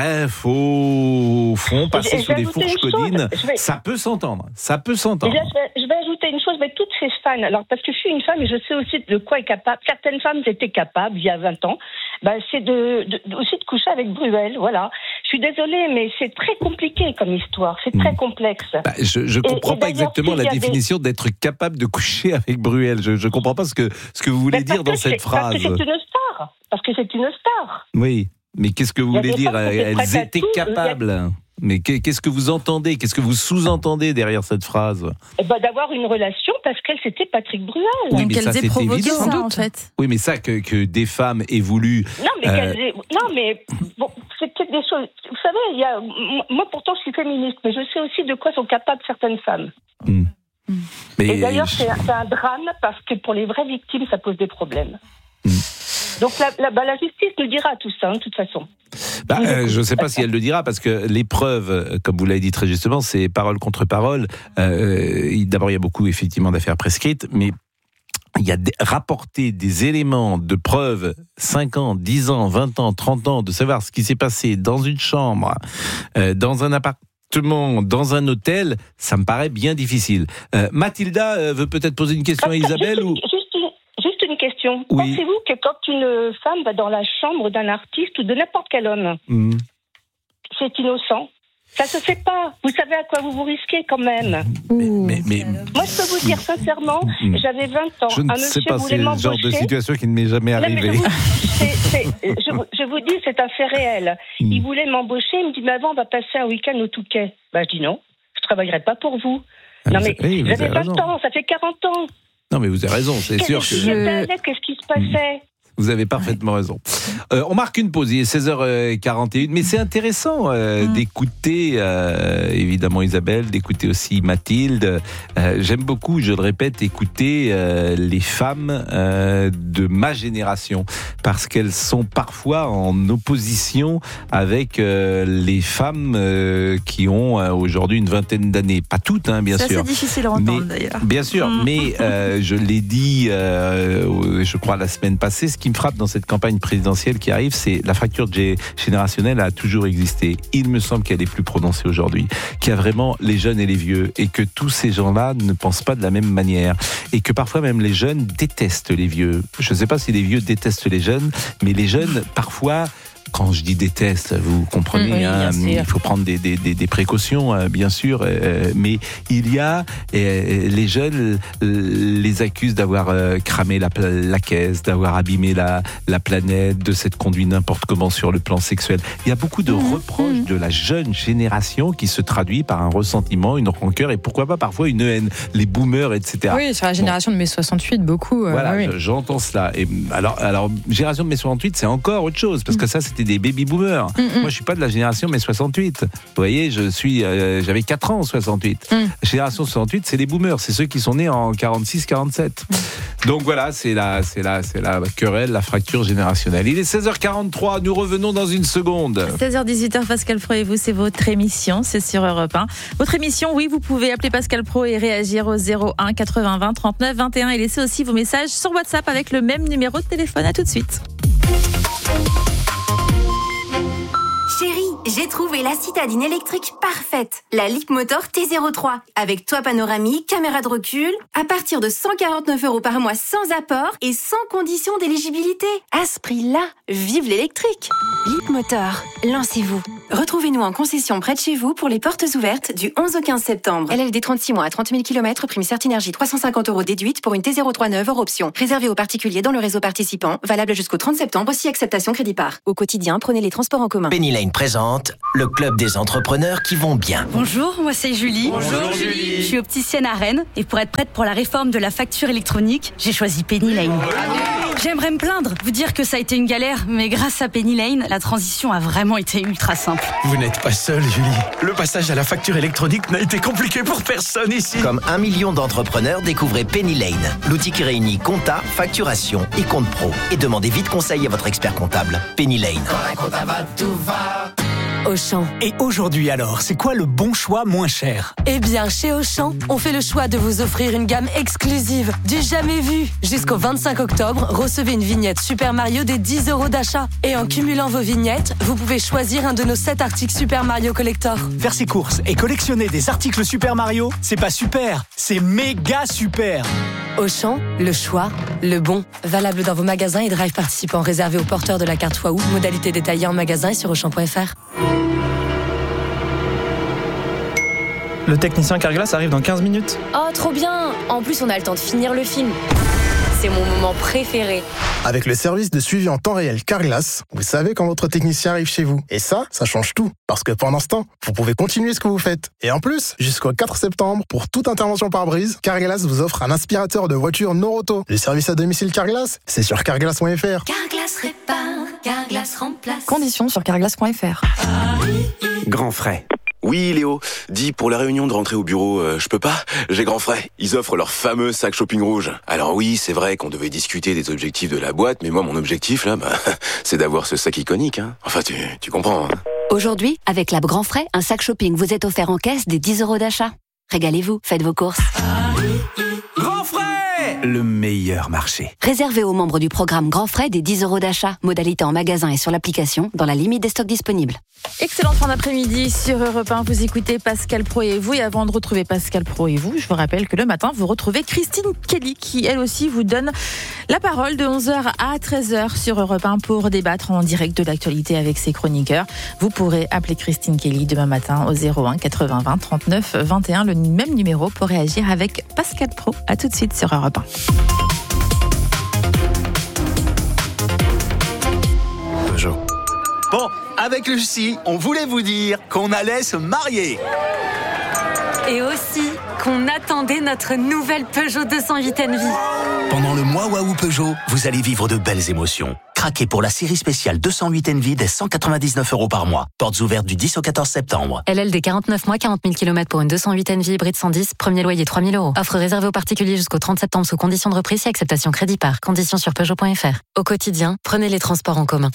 Faut passer sous les fourches codines. Ça peut s'entendre. Ça peut s'entendre. Je vais ajouter une chose, mais toutes ces fans, alors parce que je suis une femme et je sais aussi de quoi est capable. Certaines femmes étaient capables, il y a 20 ans, c'est aussi de coucher avec Bruel, voilà. Je suis désolée, mais c'est très compliqué comme histoire, c'est très complexe. Je comprends pas exactement la définition d'être capable de coucher avec Bruel. Je comprends pas ce que vous voulez dire dans cette phrase. Parce que c'est une star. Oui, mais qu'est-ce que vous voulez dire ? Elles étaient capables. Mais qu'est-ce que vous entendez ? Qu'est-ce que vous sous-entendez derrière cette phrase ? D'avoir une relation parce qu'elle, c'était Patrick Bruel. Oui, mais ça, c'est évident, sans doute. En fait. Oui, mais ça, que des femmes aient voulu... Non, mais bon, c'est peut-être des choses... Vous savez, moi, pourtant, je suis féministe, mais je sais aussi de quoi sont capables certaines femmes. Et d'ailleurs, c'est un drame parce que pour les vraies victimes, ça pose des problèmes. Donc la justice nous dira tout ça, de toute façon. Je ne sais pas si elle le dira, parce que les preuves, comme vous l'avez dit très justement, c'est parole contre parole. D'abord, il y a beaucoup, effectivement, d'affaires prescrites, mais il y a rapporté des éléments de preuve 5 ans, 10 ans, 20 ans, 30 ans, de savoir ce qui s'est passé dans une chambre, dans un appartement, dans un hôtel, ça me paraît bien difficile. Mathilda veut peut-être poser une question à Isabelle Juste une question. Oui. Pensez-vous que quand une femme va dans la chambre d'un artiste ou de n'importe quel homme, c'est innocent ? Ça se fait pas. Vous savez à quoi vous vous risquez quand même. Mais... Moi, je peux vous dire sincèrement, j'avais 20 ans. Je ne sais pas, c'est le genre de situation qui ne m'est jamais arrivé. Je vous dis, c'est un fait réel. Il voulait m'embaucher, il me dit, mais avant, on va passer un week-end au Touquet. Je dis non, je ne travaillerai pas pour vous. Non, mais j'avais 20 ans, ça fait 40 ans. Non, mais vous avez raison, c'est sûr que... Qu'est-ce qui se passait ? Vous avez parfaitement raison. On marque une pause, il est 16h41, mais c'est intéressant d'écouter, évidemment Isabelle, d'écouter aussi Mathilde. J'aime beaucoup, je le répète, écouter les femmes de ma génération, parce qu'elles sont parfois en opposition avec les femmes qui ont aujourd'hui une vingtaine d'années. Pas toutes, bien sûr. C'est difficile à entendre d'ailleurs. Bien sûr, mais je l'ai dit, je crois, la semaine passée, ce qui me frappe dans cette campagne présidentielle qui arrive, c'est la fracture générationnelle a toujours existé. Il me semble qu'elle est plus prononcée aujourd'hui, qu'il y a vraiment les jeunes et les vieux, et que tous ces gens-là ne pensent pas de la même manière, et que parfois même les jeunes détestent les vieux. Je ne sais pas si les vieux détestent les jeunes, mais les jeunes, parfois... Quand je dis déteste, vous comprenez, il faut prendre des précautions, bien sûr, mais il y a, les jeunes les accusent d'avoir cramé la caisse, d'avoir abîmé la planète, de s'être conduit n'importe comment sur le plan sexuel. Il y a beaucoup de reproches de la jeune génération qui se traduit par un ressentiment, une rancœur et pourquoi pas parfois une haine, les boomers, etc. Oui, sur la génération de mai 68, beaucoup. Voilà, j'entends cela. Et alors, génération de mai 68, c'est encore autre chose, parce que ça, c'était c'était des baby-boomers. Moi, je suis pas de la génération mai 68. Vous voyez, j'avais 4 ans en 68. La génération 68, c'est les boomers. C'est ceux qui sont nés en 46-47. Donc voilà, c'est la querelle, la fracture générationnelle. Il est 16h43, nous revenons dans une seconde. 16h-18h, Pascal Pro et vous, c'est votre émission, c'est sur Europe 1. Votre émission, oui, vous pouvez appeler Pascal Pro et réagir au 01 80 20 39 21 et laisser aussi vos messages sur WhatsApp avec le même numéro de téléphone. À tout de suite. Chérie, j'ai trouvé la citadine électrique parfaite. La Leapmotor T03. Avec toit panoramique, caméra de recul. À partir de 149 € par mois sans apport et sans condition d'éligibilité. À ce prix-là, vive l'électrique. Leapmotor, lancez-vous. Retrouvez-nous en concession près de chez vous pour les portes ouvertes du 11 au 15 septembre. LLD 36 mois à 30 000 km, prime Certinergie 350 € déduite pour une T03 neuve hors option. Réservé aux particuliers dans le réseau participant. Valable jusqu'au 30 septembre, si acceptation crédit par. Au quotidien, prenez les transports en commun. Penny Lane présente le club des entrepreneurs qui vont bien. Bonjour, moi c'est Julie. Bonjour Julie. Je suis opticienne à Rennes et pour être prête pour la réforme de la facture électronique, j'ai choisi Penny Lane. J'aimerais me plaindre, vous dire que ça a été une galère, mais grâce à Penny Lane, la transition a vraiment été ultra simple. Vous n'êtes pas seule, Julie. Le passage à la facture électronique n'a été compliqué pour personne ici. Comme 1 million d'entrepreneurs, découvrez Penny Lane, l'outil qui réunit compta, facturation et compte pro. Et demandez vite conseil à votre expert comptable. Penny Lane. Auchan. Et aujourd'hui alors, c'est quoi le bon choix moins cher? Eh bien, chez Auchan, on fait le choix de vous offrir une gamme exclusive, du jamais vu. Jusqu'au 25 octobre, recevez une vignette Super Mario des 10 € d'achat. Et en cumulant vos vignettes, vous pouvez choisir un de nos 7 articles Super Mario Collector. Faire ses courses et collectionner des articles Super Mario, c'est pas super, c'est méga super. Auchan, le choix, le bon. Valable dans vos magasins et drive participants réservés aux porteurs de la carte Waouh. Modalité détaillée en magasin et sur auchan.fr. Le technicien Carglass arrive dans 15 minutes. Oh, trop bien! En plus, on a le temps de finir le film. C'est mon moment préféré. Avec le service de suivi en temps réel Carglass, vous savez quand votre technicien arrive chez vous. Et ça change tout. Parce que pendant ce temps, vous pouvez continuer ce que vous faites. Et en plus, jusqu'au 4 septembre, pour toute intervention par brise, Carglass vous offre un aspirateur de voiture Noroto. Le service à domicile Carglass, c'est sur carglass.fr. Carglass répare, Carglass remplace. Conditions sur carglass.fr. Grand frais. Oui, Léo, dis pour la réunion de rentrée au bureau, je peux pas, j'ai grand frais. Ils offrent leur fameux sac shopping rouge. Alors oui, c'est vrai qu'on devait discuter des objectifs de la boîte, mais moi, mon objectif, là, c'est d'avoir ce sac iconique. Hein. Enfin, tu comprends. Hein. Aujourd'hui, avec Lab Grand Frais, un sac shopping vous est offert en caisse des 10 € d'achat. Régalez-vous, faites vos courses. Grand frais! Le meilleur marché. Réservé aux membres du programme Grand Frais des 10 € d'achat. Modalité en magasin et sur l'application, dans la limite des stocks disponibles. Excellente fin d'après-midi sur Europe 1. Vous écoutez Pascal Pro et vous. Et avant de retrouver Pascal Pro et vous, je vous rappelle que le matin, vous retrouvez Christine Kelly qui, elle aussi, vous donne la parole de 11h à 13h sur Europe 1 pour débattre en direct de l'actualité avec ses chroniqueurs. Vous pourrez appeler Christine Kelly demain matin au 01 80 20 39 21, le même numéro pour réagir avec Pascal Pro. À tout de suite sur Europe 1. Bon, avec Lucie, on voulait vous dire qu'on allait se marier. Et aussi qu'on attendait notre nouvelle Peugeot 208 Envy. Pendant le mois Waouh Peugeot, vous allez vivre de belles émotions. Craquez pour la série spéciale 208 Envy dès 199 € par mois. Portes ouvertes du 10 au 14 septembre. LLD 49 mois, 40 000 km pour une 208 Envy hybride 110, premier loyer 3 000 €. Offre réservée aux particuliers jusqu'au 30 septembre sous conditions de reprise et acceptation crédit par. Conditions sur Peugeot.fr. Au quotidien, prenez les transports en commun.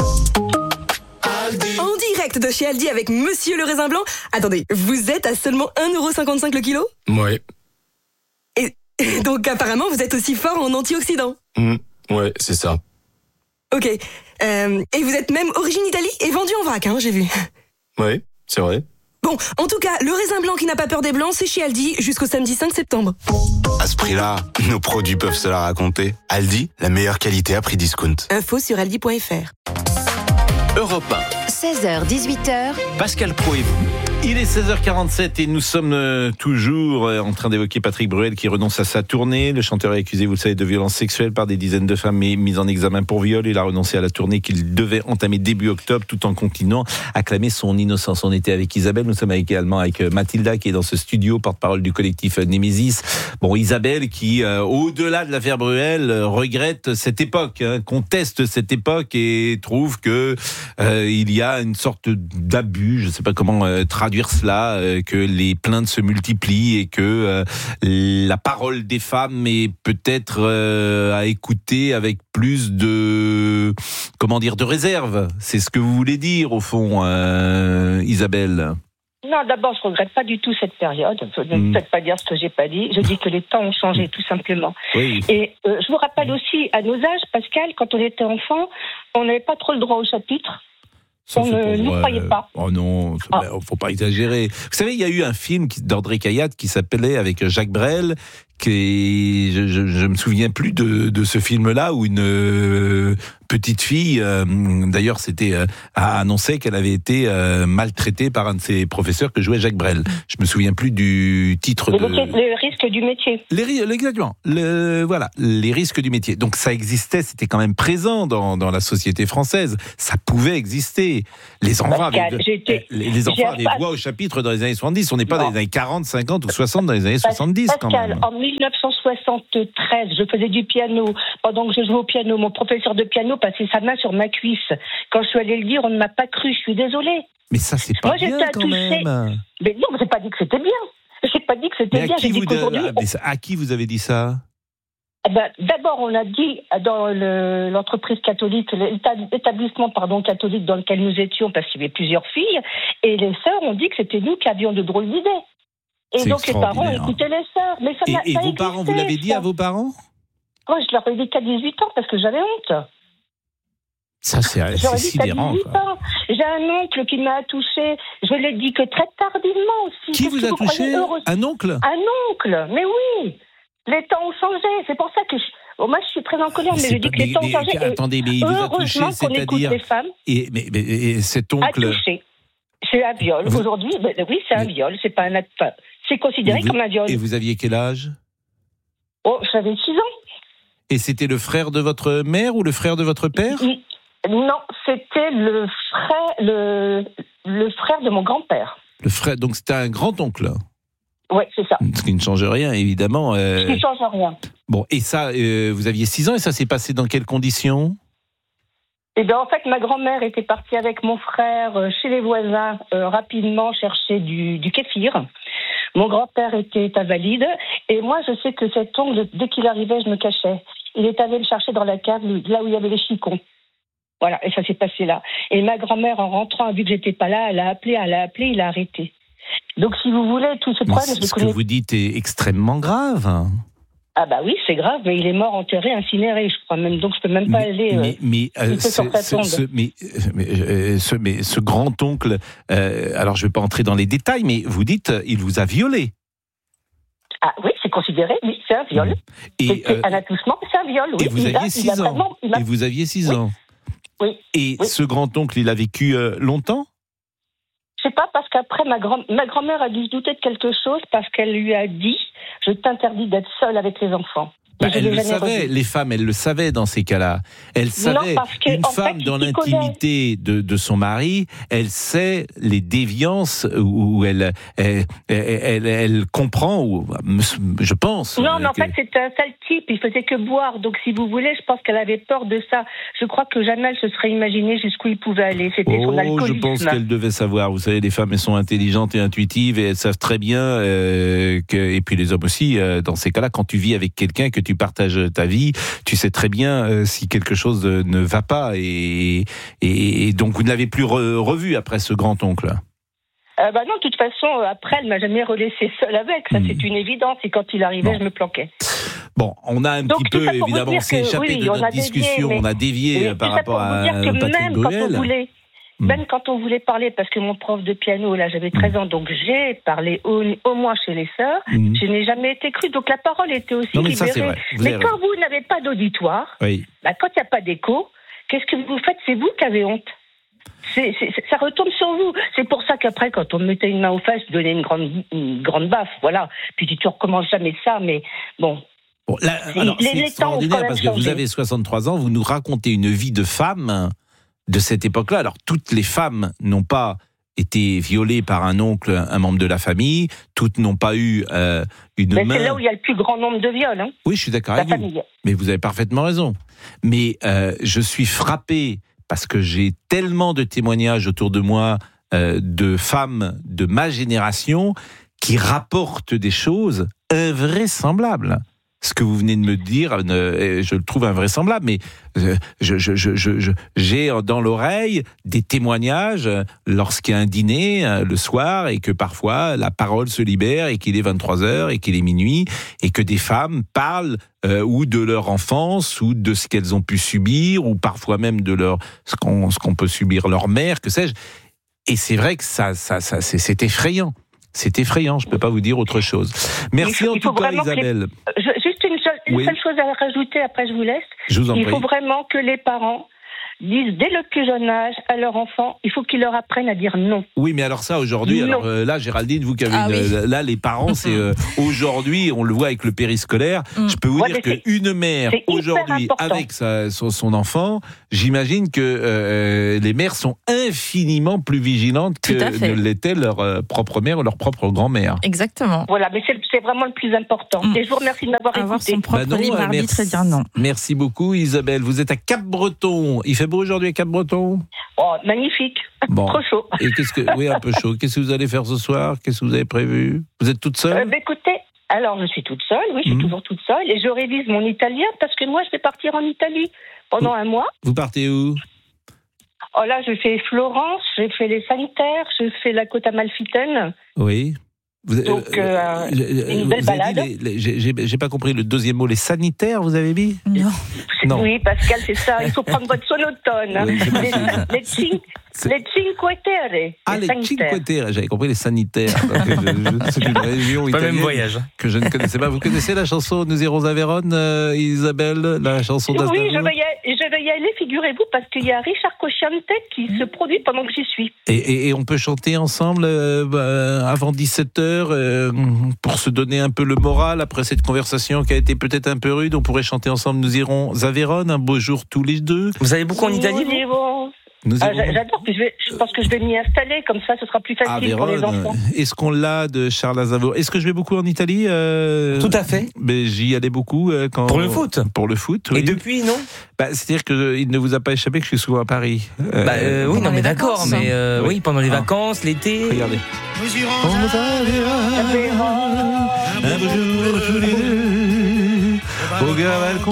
En direct de chez Aldi avec Monsieur le Raisin Blanc. Attendez, vous êtes à seulement 1,55 € le kilo ? Ouais. Et donc apparemment vous êtes aussi fort en antioxydants. Ouais, c'est ça. Ok. Et vous êtes même origine Italie et vendu en vrac, hein, j'ai vu. Ouais, c'est vrai. Bon, en tout cas, le raisin blanc qui n'a pas peur des blancs, c'est chez Aldi jusqu'au samedi 5 septembre. À ce prix-là, nos produits peuvent se la raconter. Aldi, la meilleure qualité à prix discount. Info sur aldi.fr. Europe 1. 16h, 18h. Pascal Pro et vous. Il est 16h47 et nous sommes toujours en train d'évoquer Patrick Bruel qui renonce à sa tournée. Le chanteur est accusé, vous le savez, de violences sexuelles par des dizaines de femmes et mis en examen pour viol. Il a renoncé à la tournée qu'il devait entamer début octobre tout en continuant à clamer son innocence. On était avec Isabelle, nous sommes également avec Mathilda qui est dans ce studio, porte-parole du collectif Némésis. Bon, Isabelle qui, au-delà de l'affaire Bruel, regrette cette époque, conteste cette époque et trouve que il y a une sorte d'abus, je ne sais pas comment traduire cela, que les plaintes se multiplient et que la parole des femmes est peut-être à écouter avec plus de, de réserve. C'est ce que vous voulez dire au fond, Isabelle? Non, d'abord, je ne regrette pas du tout cette période. Ne me faites pas dire ce que j'ai pas dit. Je dis que les temps ont changé, tout simplement. Oui. Et je vous rappelle aussi, à nos âges, Pascal, quand on était enfant, on n'avait pas trop le droit au chapitre. On ne nous croyait pas. Oh non, faut pas exagérer. Vous savez, il y a eu un film d'André Cayatte qui s'appelait avec Jacques Brel. Je me souviens plus de ce film-là où une petite fille, d'ailleurs, a annoncé qu'elle avait été maltraitée par un de ses professeurs que jouait Jacques Brel. Je me souviens plus du titre. Les risques du métier. Exactement. Voilà, les risques du métier. Donc ça existait, c'était quand même présent dans la société française. Ça pouvait exister. Les enfants avaient voix au chapitre dans les années 70. On n'est pas dans les années 40, 50 ou 60 dans les années 70 quand même. En 1973, je faisais du piano. Pendant que je jouais au piano, mon professeur de piano passait sa main sur ma cuisse. Quand je suis allée le dire, on ne m'a pas cru. Je suis désolée. Mais ça, c'est pas bien quand même. Mais non, j'ai pas dit que c'était bien. J'ai pas dit que c'était bien. J'ai dit qu'aujourd'hui... À qui vous avez dit ça? D'abord, on a dit dans l'entreprise catholique, l'établissement catholique dans lequel nous étions, parce qu'il y avait plusieurs filles, et les sœurs ont dit que c'était nous qui avions de drôles d'idées. Et donc les parents écoutaient les sœurs. Mais et vos parents, vous l'avez dit à vos parents? Moi, je leur ai dit qu'à 18 ans, parce que j'avais honte. Ça, c'est sidérant. J'ai un oncle qui m'a touché. Je l'ai dit que très tardivement aussi. Qui vous a touché? Un oncle? Un oncle, mais oui. Les temps ont changé. C'est pour ça que moi, je suis très en colère, mais je dis que les temps ont changé. Attendez, mais il vous a touché, c'est-à-dire... les femmes. Et cet oncle... A touché. C'est un viol. Aujourd'hui, oui, c'est un viol. C'est pas un acte... C'est considéré comme un viol. Et vous aviez quel âge? J'avais 6 ans. Et c'était le frère de votre mère ou le frère de votre père? Non, c'était le frère de mon grand-père. Le frère, donc c'était un grand-oncle? Oui, c'est ça. Ce qui ne change rien, évidemment. Ce qui ne change rien. Bon, et ça, vous aviez 6 ans, et ça s'est passé dans quelles conditions? En fait, ma grand-mère était partie avec mon frère chez les voisins rapidement chercher du kéfir. Mon grand-père était invalide et moi, je sais que cet oncle, dès qu'il arrivait, je me cachais. Il est allé me chercher dans la cave, là où il y avait les chicons. Voilà, et ça s'est passé là. Et ma grand-mère, en rentrant, vu que j'étais pas là, elle a appelé, il a arrêté. Donc, si vous voulez, tout ce problème, je le connais. Ce que vous dites est extrêmement grave. Ah bah oui, c'est grave, mais il est mort enterré, incinéré, je crois même, donc je peux même pas aller. Ce grand-oncle, alors je vais pas entrer dans les détails, mais vous dites, il vous a violé. Ah oui, c'est considéré, oui, c'est un viol. C'est un attouchement, c'est un viol. Oui. Et vous aviez 6 ans. Et vous aviez 6 ans. Oui. Et ce grand-oncle, il a vécu longtemps? Je sais pas, parce qu'après, ma grand-mère a dû se douter de quelque chose, parce qu'elle lui a dit « Je t'interdis d'être seule avec les enfants ». Elle le savait, les femmes, elles le savaient dans ces cas-là. Elle savait, une femme dans l'intimité de son mari, elle sait les déviances où elle comprend, je pense. Non, mais en fait, c'était un sale type, il faisait que boire. Donc, si vous voulez, je pense qu'elle avait peur de ça. Je crois que jamais elle se serait imaginée jusqu'où il pouvait aller. C'était son alcoolisme. Je pense qu'elle devait savoir. Vous savez, les femmes, elles sont intelligentes et intuitives et elles savent très bien et puis les hommes aussi, dans ces cas-là, quand tu vis avec quelqu'un, que tu partages ta vie, tu sais très bien si quelque chose ne va pas et donc vous ne l'avez plus revu après ce grand-oncle. Non, de toute façon, après, elle m'a jamais relaissé seule avec, ça c'est une évidence, et quand il arrivait, je me planquais. Bon, on a un petit peu, évidemment, on s'est échappé de notre discussion, on a dévié par rapport à Patrick Bruel. Même quand on voulait parler, parce que mon prof de piano, là, j'avais 13 ans, donc j'ai parlé au moins chez les sœurs, je n'ai jamais été crue, donc la parole était aussi libérée. Ça, c'est vrai. Mais quand vous n'avez pas d'auditoire, quand il n'y a pas d'écho, qu'est-ce que vous faites? C'est vous qui avez honte. Ça retombe sur vous. C'est pour ça qu'après, quand on me mettait une main aux fesses, je donnais une grande baffe, voilà. Puis tu recommences jamais ça, mais bon. Bon, là, alors, c'est extraordinaire parce que vous avez 63 ans, vous nous racontez une vie de femme de cette époque-là. Alors, toutes les femmes n'ont pas été violées par un oncle, un membre de la famille. Toutes n'ont pas eu une main... C'est là où il y a le plus grand nombre de viols. Hein. Oui, je suis d'accord avec vous. Mais vous avez parfaitement raison. Mais je suis frappé parce que j'ai tellement de témoignages autour de moi de femmes de ma génération qui rapportent des choses invraisemblables. Ce que vous venez de me dire, je le trouve invraisemblable, mais j'ai dans l'oreille des témoignages lorsqu'il y a un dîner le soir et que parfois la parole se libère et qu'il est 23h et qu'il est minuit et que des femmes parlent ou de leur enfance ou de ce qu'elles ont pu subir ou parfois même de ce qu'on peut subir leur mère, que sais-je. Et c'est vrai que ça c'est effrayant. C'est effrayant, je ne peux pas vous dire autre chose. Merci en tout cas, Isabelle. Juste une seule chose à rajouter, après je vous laisse. Je vous en prie. Il faut vraiment que les parents disent dès le plus jeune âge à leur enfant, il faut qu'ils leur apprennent à dire non. Oui, mais alors ça, aujourd'hui, là, Géraldine, vous qui avez là, les parents, c'est aujourd'hui, on le voit avec le périscolaire, je peux vous dire qu'une mère, aujourd'hui, avec son enfant, j'imagine que les mères sont infiniment plus vigilantes que ne l'était leur propre mère ou leur propre grand-mère. Exactement. Voilà, mais c'est vraiment le plus important. Et je vous remercie de m'avoir écouté. Avoir son propre libre arbitre et dire non. Merci beaucoup, Isabelle. Vous êtes à Cap-Breton. Il fait beau aujourd'hui à Cap-Breton ? Oh, magnifique. Bon. Trop chaud. Et oui, un peu chaud. Qu'est-ce que vous allez faire ce soir ? Qu'est-ce que vous avez prévu ? Vous êtes toute seule ? Écoutez, alors je suis toute seule, oui, je suis toujours toute seule, et je révise mon italien parce que moi, je vais partir en Italie pendant un mois. Vous partez où ? Oh là, je fais Florence, j'ai fait les Sanitaires, je fais la côte Amalfitaine. Oui. Donc, une belle balade. J'ai pas compris le deuxième mot, les sanitaires, vous avez dit ? Non. Oui, Pascal, c'est ça. Il faut prendre votre sonotone. Oui, les Cinque Terre. Ah, les Cinque Terre. J'avais compris les sanitaires. C'est une région italienne. Pas le même voyage. Que je ne connaissais pas. Vous connaissez la chanson Nous irons à Vérone, Isabelle, la chanson d'Aznavour ? Oui, je vais y aller, figurez-vous, parce qu'il y a Richard Cocciante qui se produit pendant que j'y suis. Et on peut chanter ensemble avant 17h pour se donner un peu le moral après cette conversation qui a été peut-être un peu rude. On pourrait chanter ensemble Nous irons à Vérone, un beau jour tous les deux. Vous allez beaucoup en Italie, j'adore, puis je pense que je vais m'y installer, comme ça ce sera plus facile pour les enfants. Est-ce qu'on l'a de Charles Aznavour ? Est-ce que je vais beaucoup en Italie ? Tout à fait. Mais j'y allais beaucoup pour le foot. Pour le foot, oui. Et depuis, non ? C'est-à-dire qu'il ne vous a pas échappé que je suis souvent à Paris. Oui, non, mais d'accord, mais oui, pendant les vacances, l'été. Regardez. Nous irons à Vérone, un beau jour tous les deux, au